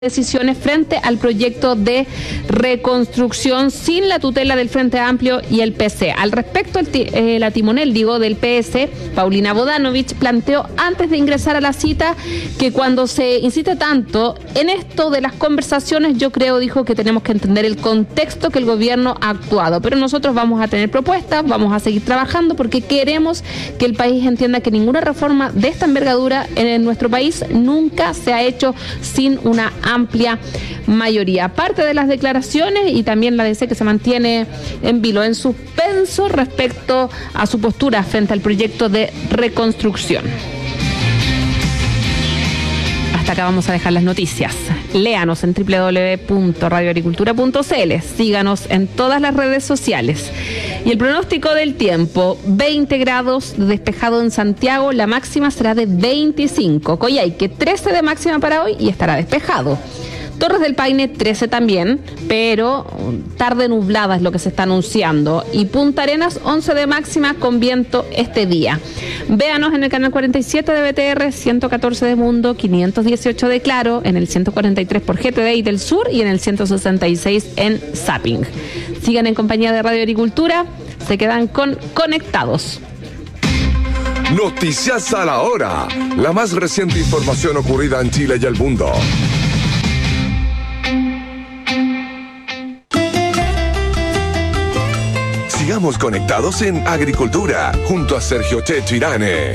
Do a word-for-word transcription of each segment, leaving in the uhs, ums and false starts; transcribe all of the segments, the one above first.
decisiones frente al proyecto de reconstrucción sin la tutela del Frente Amplio y el P C. Al respecto, el eh, la timonel, digo, del P S, Paulina Bodanovich, planteó antes de ingresar a la cita que cuando se insiste tanto en esto de las conversaciones, yo creo, dijo, que tenemos que entender el contexto que el gobierno ha actuado. Pero nosotros vamos a tener propuestas, vamos a seguir trabajando porque queremos que el país entienda que ninguna reforma de esta envergadura en nuestro país nunca se ha hecho sin una amplia mayoría. Parte de las declaraciones y también la D C que se mantiene en vilo, en suspenso respecto a su postura frente al proyecto de reconstrucción. Hasta acá vamos a dejar las noticias. Léanos en doble u doble u doble u punto radio agricultura punto c l. Síganos en todas las redes sociales. Y el pronóstico del tiempo: veinte grados, despejado en Santiago, la máxima será de veinticinco. Coyhaique, trece de máxima para hoy y estará despejado. Torres del Paine, trece también, pero tarde nublada es lo que se está anunciando. Y Punta Arenas, once de máxima con viento este día. Véanos en el canal cuarenta y siete de B T R, ciento catorce de Mundo, quinientos dieciocho de Claro, en el ciento cuarenta y tres por G T D y del Sur y en el ciento sesenta y seis en Zapping. Sigan en compañía de Radio Agricultura, se quedan con Conectados. Noticias a la hora, la más reciente información ocurrida en Chile y el mundo. Sigamos conectados en Agricultura, junto a Sergio Checho Irane.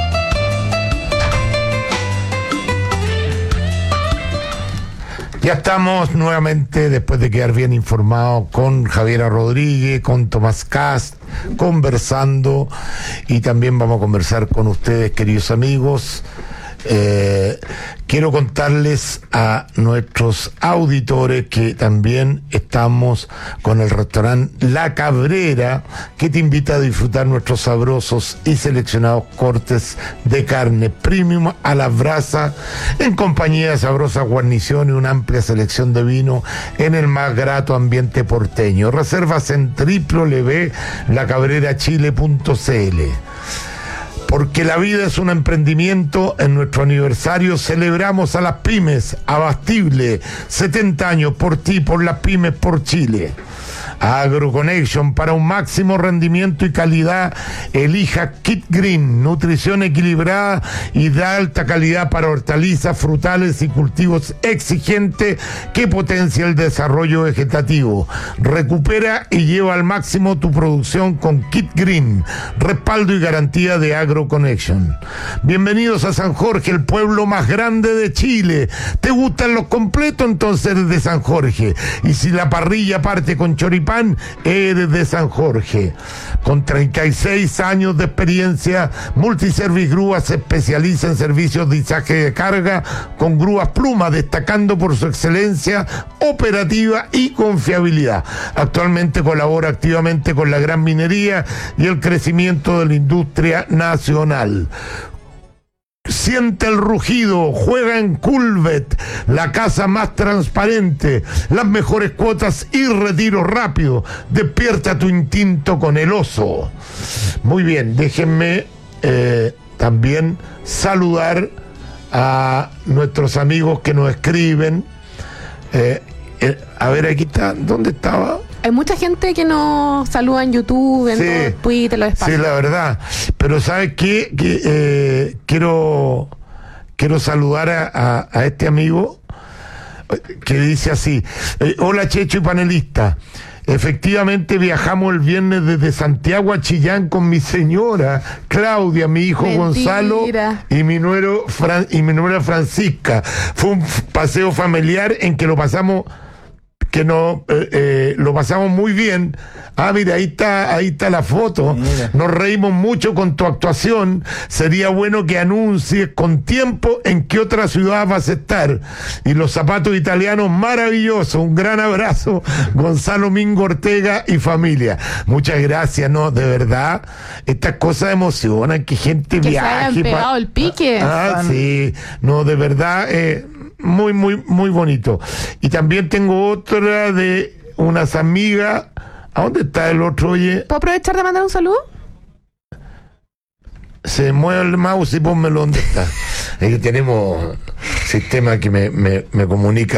Ya estamos nuevamente, después de quedar bien informados, con Javiera Rodríguez, con Tomás Cast, conversando, y también vamos a conversar con ustedes, queridos amigos. Eh, quiero contarles a nuestros auditores que también estamos con el restaurante La Cabrera, que te invita a disfrutar nuestros sabrosos y seleccionados cortes de carne premium a la brasa, en compañía de sabrosas guarniciones y una amplia selección de vino en el más grato ambiente porteño. Reservas en doble u doble u doble u punto la cabrera chile punto c l. Porque la vida es un emprendimiento, en nuestro aniversario celebramos a las pymes. Abastible, setenta años por ti, por las pymes, por Chile. AgroConnection, para un máximo rendimiento y calidad, elija Kit Green, nutrición equilibrada y de alta calidad para hortalizas, frutales y cultivos exigentes que potencia el desarrollo vegetativo. Recupera y lleva al máximo tu producción con Kit Green, respaldo y garantía de AgroConnection. Bienvenidos a San Jorge, el pueblo más grande de Chile. ¿Te gustan los completos? Entonces eres de San Jorge. Y si la parrilla parte con choripán, eres de San Jorge. Con treinta y seis años de experiencia, Multiservice Grúas se especializa en servicios de izaje de carga con grúas Pluma, destacando por su excelencia operativa y confiabilidad. Actualmente colabora activamente con la gran minería y el crecimiento de la industria nacional. Siente el rugido, juega en Culvet, la casa más transparente, las mejores cuotas y retiro rápido. Despierta tu instinto con el oso. Muy bien, déjenme eh, también saludar a nuestros amigos que nos escriben. Eh, eh, a ver, aquí está, ¿dónde estaba? Hay mucha gente que nos saluda en YouTube, en sí, todo Twitter, los espacios. Sí, la verdad. Pero ¿sabes qué? Que, eh, quiero, quiero saludar a, a, a este amigo que dice así: eh, hola Checho y panelista. Efectivamente viajamos el viernes desde Santiago a Chillán con mi señora Claudia, mi hijo Mentira. Gonzalo y mi nuero Fran, y mi nuera Francisca. Fue un paseo familiar en que lo pasamos que no eh, eh, lo pasamos muy bien. Ah, mira, ahí está, ahí está la foto. Mira. Nos reímos mucho con tu actuación. Sería bueno que anuncies con tiempo en qué otra ciudad vas a estar. Y los zapatos italianos, maravillosos. Un gran abrazo, Gonzalo Mingo Ortega y familia. Muchas gracias, no, de verdad. Estas cosas emocionan, que gente que viaje. Se hayan pegado pa... el pique. Ah, ah sí. No, de verdad, eh, muy, muy, muy bonito. Y también tengo otra de unas amigas. ¿A dónde está el otro, oye? ¿Puedo aprovechar de mandar un saludo? se mueve el mouse y pónmelo donde está. Ahí tenemos sistema que me, me, me comunica